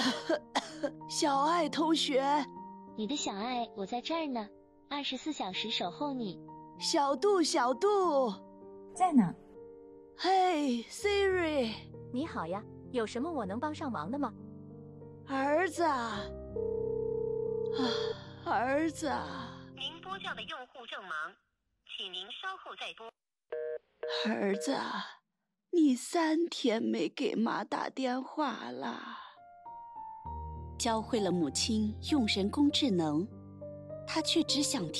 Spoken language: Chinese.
小爱同学， 你的小爱，我在这儿呢，24小时守候你。 小杜，小杜， 在呢。 嘿 ，Siri， 你好呀，有什么我能帮上忙的吗？ 儿子啊，儿子啊， 您拨叫的用户正忙，请您稍后再拨。 儿子啊，你3天没给妈打电话了。 教会了母亲用人工智能，她却只想